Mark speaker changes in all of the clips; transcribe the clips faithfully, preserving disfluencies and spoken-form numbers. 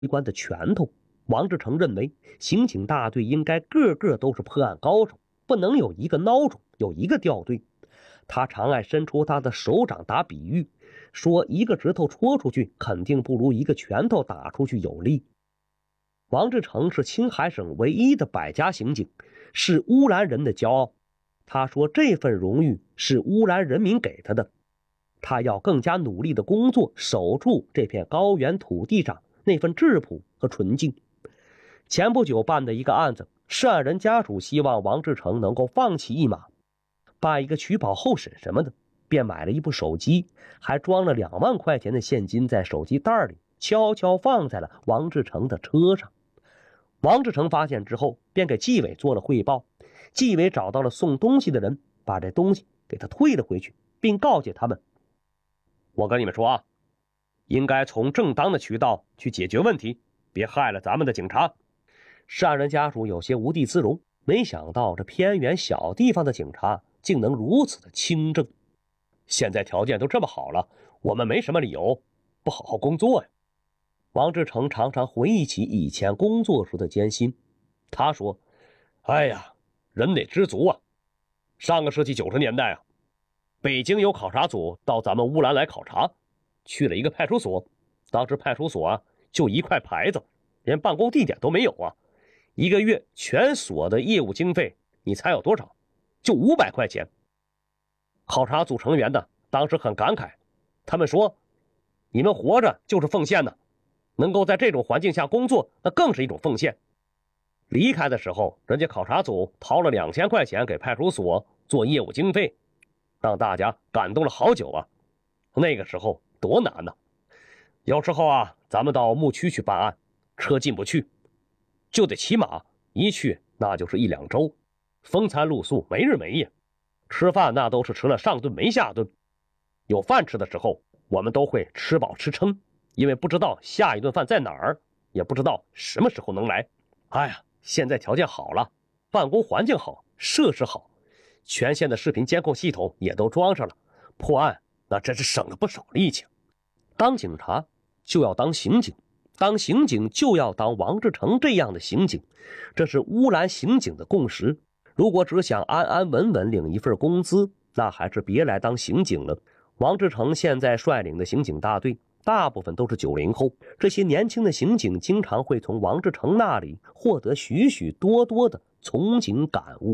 Speaker 1: 官的拳头。王志成认为，刑警大队应该个个都是破案高手，不能有一个孬种，有一个掉队。他常爱伸出他的手掌打比喻，说一个指头戳出去肯定不如一个拳头打出去有力。王志成是青海省唯一的百家刑警，是乌兰人的骄傲。他说这份荣誉是乌兰人民给他的，他要更加努力的工作，守住这片高原土地上那份质朴和纯净。前不久办的一个案子，涉案人家属希望王志成能够放弃一马，办一个取保候审什么的，便买了一部手机，还装了两万块钱的现金在手机袋里，悄悄放在了王志成的车上。王志成发现之后，便给纪委做了汇报。纪委找到了送东西的人，把这东西给他退了回去，并告诫他们：我跟你们说啊，应该从正当的渠道去解决问题，别害了咱们的警察。涉案人家属有些无地自容，没想到这偏远小地方的警察竟能如此的清正。现在条件都这么好了，我们没什么理由不好好工作呀。王志成常常回忆起以前工作时的艰辛，他说：哎呀，人得知足啊。上个世纪九十年代啊，北京有考察组到咱们乌兰来考察，去了一个派出所，当时派出所啊就一块牌子，连办公地点都没有啊。一个月全所的业务经费，你猜有多少？就五百块钱。考察组成员呢，当时很感慨，他们说：你们活着就是奉献呢，能够在这种环境下工作，那更是一种奉献。离开的时候，人家考察组掏了两千块钱给派出所做业务经费，让大家感动了好久啊。那个时候多难呢！有时候啊，咱们到牧区去办案，车进不去，就得骑马，一去那就是一两周，风餐露宿，没日没夜，吃饭那都是吃了上顿没下顿。有饭吃的时候，我们都会吃饱吃撑，因为不知道下一顿饭在哪儿，也不知道什么时候能来。哎呀，现在条件好了，办公环境好，设施好，全县的视频监控系统也都装上了，破案那真是省了不少力气。当警察就要当刑警，当刑警就要当王志成这样的刑警，这是乌兰刑警的共识。如果只想安安稳稳领一份工资，那还是别来当刑警了。王志成现在率领的刑警大队大部分都是九零后，这些年轻的刑警经常会从王志成那里获得许许多多的从警感悟。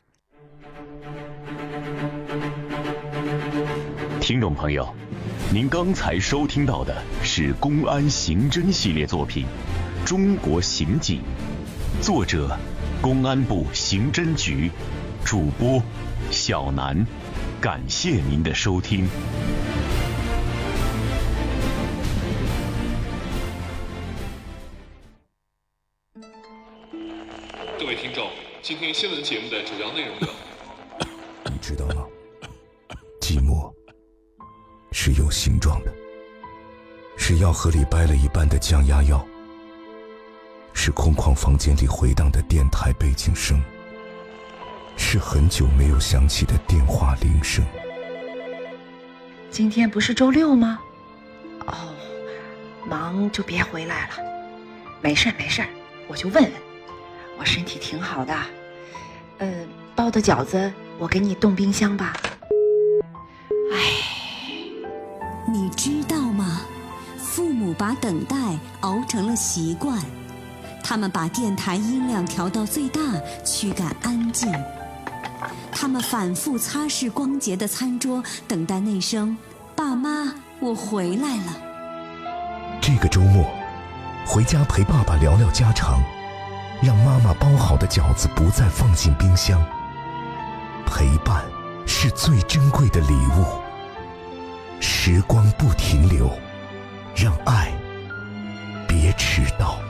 Speaker 2: 听众朋友，您刚才收听到的是公安刑侦系列作品《中国刑警》，作者公安部刑侦局，主播小南，感谢您的收听。
Speaker 3: 各位听众，今天新闻节目的主要内容有：
Speaker 4: 你知道吗？寂寞是有形状的，是药盒里掰了一半的降压药，是空旷房间里回荡的电台背景声，是很久没有响起的电话铃声。
Speaker 5: 今天不是周六吗？哦，忙就别回来了。没事没事，我就问问，我身体挺好的。呃，包的饺子我给你冻冰箱吧。哎，
Speaker 6: 你知道吗？父母把等待熬成了习惯，他们把电台音量调到最大，驱赶安静。他们反复擦拭光洁的餐桌，等待那声“爸妈，我回来了”。
Speaker 4: 这个周末，回家陪爸爸聊聊家常，让妈妈包好的饺子不再放进冰箱。陪伴是最珍贵的礼物。时光不停留，让爱别迟到。